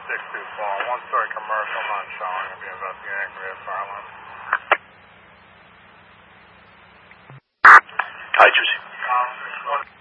624. One-story commercial, not showing. I'll be investigating for fire alarm. Hi, Juicy.